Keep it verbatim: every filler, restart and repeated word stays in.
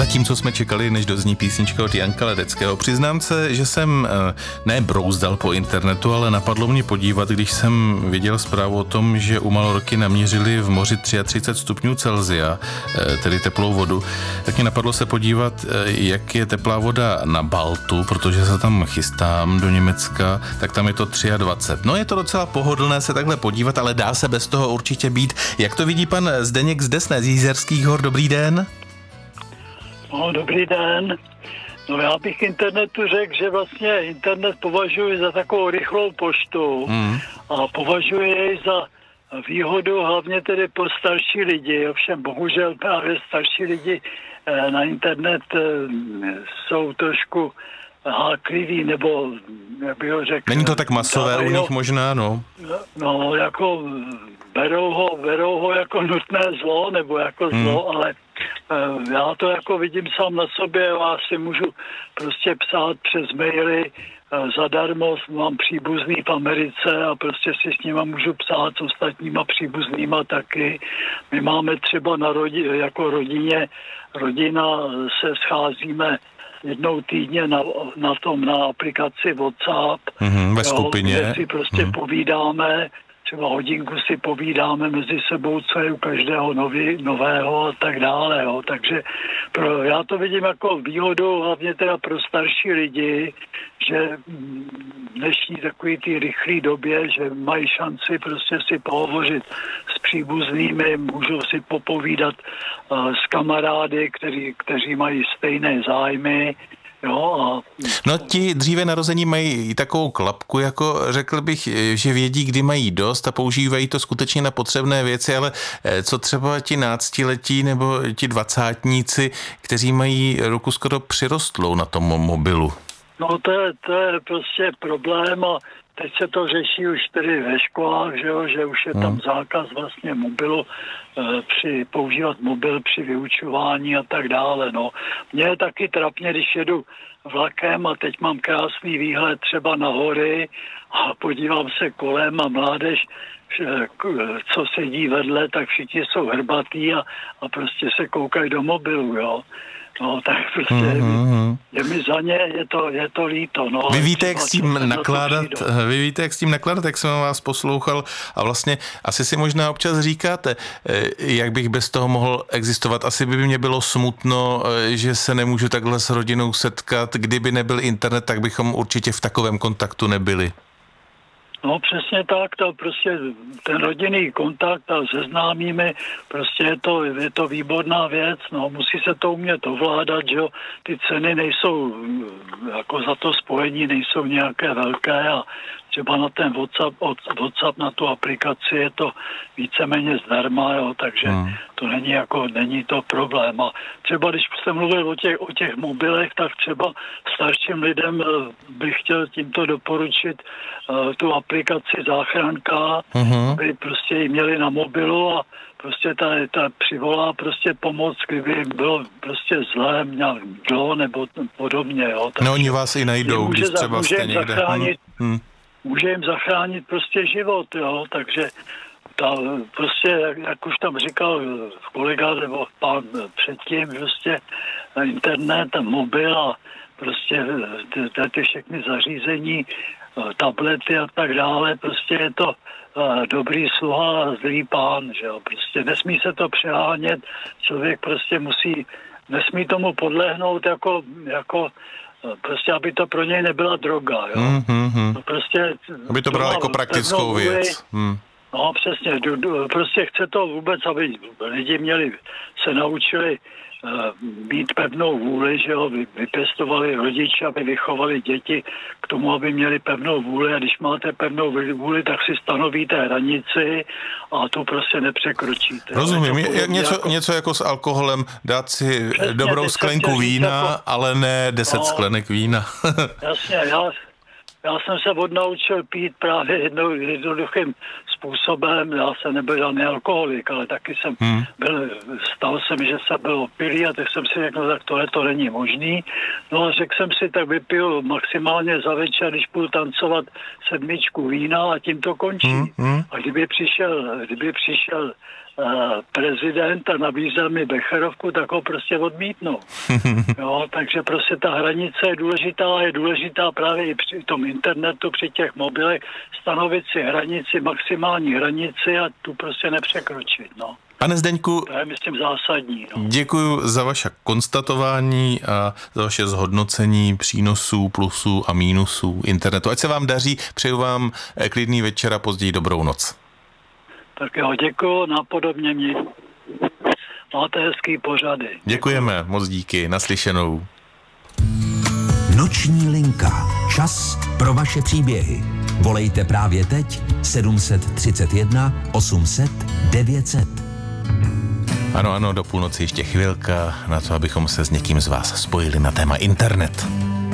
Zatímco jsme čekali, než dozní písnička od Janka Ledeckého, přiznám se, že jsem ne brouzdal po internetu, ale napadlo mě podívat, když jsem viděl zprávu o tom, že u Malorky naměřili v moři třicet tři stupňů Celsia, tedy teplou vodu, tak mě napadlo se podívat, jak je teplá voda na Baltu, protože se tam chystám do Německa, tak tam je to dvacet tři. No je to docela pohodlné se takhle podívat, ale dá se bez toho určitě být. Jak to vidí pan Zdeněk z Desné, z Jízerských hor? Dobrý den. No, dobrý den. No já bych internetu řekl, že vlastně internet považuji za takovou rychlou poštu mm. a považuji jej za výhodu hlavně tedy pro starší lidi. Ovšem bohužel právě starší lidi na internet jsou trošku hákliví, nebo jak bych ho řekl. Není to tak masové u nich možná, no? No, jako berou ho, berou ho jako nutné zlo, nebo jako hmm. zlo, ale uh, já to jako vidím sám na sobě, já si můžu prostě psát přes maily uh, zadarmo, mám příbuzný v Americe a prostě si s nima můžu psát s ostatníma příbuznýma taky. My máme třeba na rodi, jako rodině, rodina se scházíme jednou týdně na, na tom, na aplikaci WhatsApp. Mm-hmm, ve skupině. Kde si prostě mm-hmm. povídáme, třeba hodinku si povídáme mezi sebou, co je u každého nový, nového a tak dále. Jo. Takže pro, já to vidím jako výhodu, hlavně teda pro starší lidi, že v dnešní takový ty rychlé době, že mají šanci prostě si pohovořit s příbuznými, můžou si popovídat uh, s kamarády, kteří, kteří mají stejné zájmy. Jo, a... No ti dříve narození mají takovou klapku, jako řekl bych, že vědí, kdy mají dost a používají to skutečně na potřebné věci, ale co třeba ti náctiletí nebo ti dvacátníci, kteří mají ruku skoro přirostlou na tom mobilu? No to je, to je prostě problém a teď se to řeší už tedy ve školách, že, jo, že už je tam hmm. zákaz vlastně mobilu, e, při používat mobil při vyučování a tak dále. No. Mně je taky trapně, když jedu vlakem a teď mám krásný výhled třeba na hory a podívám se kolem a mládež, co sedí vedle, tak všichni jsou hrbatý a, a prostě se koukají do mobilu, jo. No, tak prostě mm-hmm. je mi za ně, je to, je to líto. No, vy víte, jak s tím nakládat, vy víte, jak s tím nakládat, jak jsem vás poslouchal a vlastně asi si možná občas říkáte, jak bych bez toho mohl existovat. Asi by mě bylo smutno, že se nemůžu takhle s rodinou setkat. Kdyby nebyl internet, tak bychom určitě v takovém kontaktu nebyli. No přesně tak, to prostě ten rodinný kontakt a se známými, prostě je to, je to výborná věc, no musí se to umět ovládat, že jo, ty ceny nejsou, jako za to spojení nejsou nějaké velké a třeba na ten WhatsApp, WhatsApp na tu aplikaci je to víceméně zdarma, jo, takže hmm. to není jako, není to problém. A třeba když jste mluvil o těch, o těch mobilech, tak třeba starším lidem bych chtěl tímto doporučit uh, tu aplikaci Záchranka, hmm. aby prostě ji měli na mobilu a prostě ta, ta přivolá prostě pomoc, kdyby bylo prostě zlé, měl dlo nebo podobně, jo. Takže no oni vás i najdou, když třeba jste někde. Zachránit, hmm. Může jim zachránit prostě život, jo, takže ta, prostě, jak, jak už tam říkal kolega nebo pán předtím, prostě internet a mobil a prostě ty, ty všechny zařízení, tablety a tak dále, prostě je to uh, dobrý sluha a zlý pán, že jo, prostě nesmí se to přehánět, člověk prostě musí, nesmí tomu podlehnout jako, jako prostě, aby to pro něj nebyla droga, jo. Mm-hmm. No prostě, aby to bral jako praktickou věc. Mm. No přesně, prostě chce to vůbec, aby lidi měli, se naučili uh, mít pevnou vůli, že jo, vypěstovali rodiče, aby vychovali děti k tomu, aby měli pevnou vůli a když máte pevnou vůli, tak si stanovíte hranici a tu prostě nepřekročíte. Rozumím, je, je něco, jako... něco jako s alkoholem, dát si přesně, dobrou sklenku vína, jako... ale ne deset no, sklenek vína. Jasně, já, já jsem se odnaučil pít právě jednou, jednoduchým způsobem, já jsem nebyl žádný alkoholik, ale taky jsem hmm. byl, stal jsem, že jsem byl opilý a tak jsem si řekl, tak tohle to není možný. No a řekl jsem si, tak vypiju maximálně za večer, když půjdu tancovat sedmičku vína a tím to končí. Hmm. A kdyby přišel, kdyby přišel prezident a nabízel mi Becherovku, tak ho prostě odmítnu. Jo, takže prostě ta hranice je důležitá, je důležitá právě i při tom internetu, při těch mobilech, stanovit si hranici, maximální hranici a tu prostě nepřekročit, no. Pane Zdeňku, to je, myslím, zásadní. No. Děkuji za vaše konstatování a za vaše zhodnocení přínosů, plusů a mínusů internetu. Ať se vám daří, přeju vám klidný večer a později dobrou noc. Tak jo, děkuji, napodobně mě. Máte hezký pořady. Děkujeme, moc díky, naslyšenou. Noční linka. Čas pro vaše příběhy. Volejte právě teď sedm set třicet jedna osm set devět set. Ano, ano, do půlnoci ještě chvilka na to, abychom se s někým z vás spojili na téma internet.